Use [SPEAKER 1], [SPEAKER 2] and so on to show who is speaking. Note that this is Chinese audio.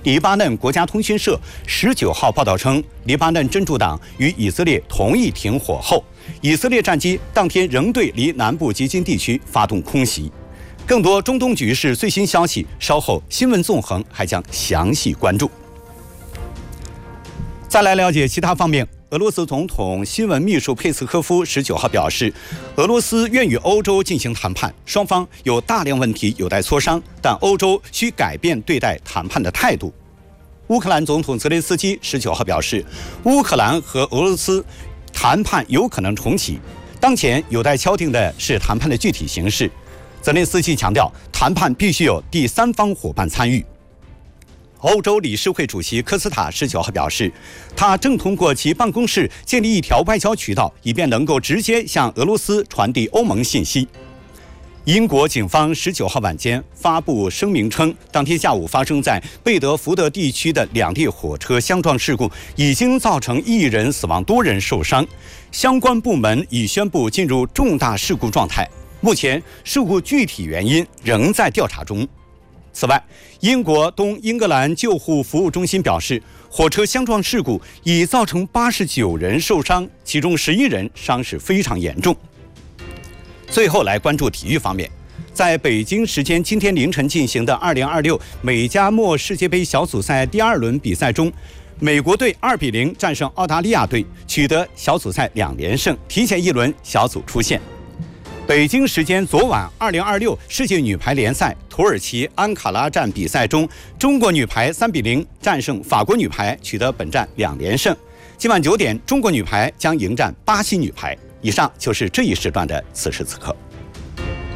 [SPEAKER 1] 黎巴嫩国家通讯社19号报道称，黎巴嫩真主党与以色列同意停火后，以色列战机当天仍对离南部吉金地区发动空袭。更多中东局势最新消息，稍后新闻纵横还将详细关注。再来了解其他方面。俄罗斯总统新闻秘书佩斯科夫19号表示，俄罗斯愿与欧洲进行谈判，双方有大量问题有待磋商，但欧洲需改变对待谈判的态度。乌克兰总统泽连斯基19号表示，乌克兰和俄罗斯谈判有可能重启，当前有待敲定的是谈判的具体形式。泽连斯基强调，谈判必须有第三方伙伴参与。欧洲理事会主席科斯塔19号表示，他正通过其办公室建立一条外交渠道，以便能够直接向俄罗斯传递欧盟信息。英国警方19号晚间发布声明称，当天下午发生在贝德福德地区的2列火车相撞事故已经造成1人死亡，多人受伤。相关部门已宣布进入重大事故状态，目前事故具体原因仍在调查中。此外，英国东英格兰救护服务中心表示，火车相撞事故已造成89人受伤，其中11人伤势非常严重。最后来关注体育方面，在北京时间今天凌晨进行的2026美加墨世界杯小组赛第2轮比赛中，美国队2-0战胜澳大利亚队，取得小组赛2连胜，提前1轮小组出线。北京时间昨晚，2026世界女排联赛土耳其安卡拉站比赛中，中国女排3-0战胜法国女排，取得本站2连胜。今晚9点，中国女排将迎战巴西女排。以上就是这一时段的此时此刻。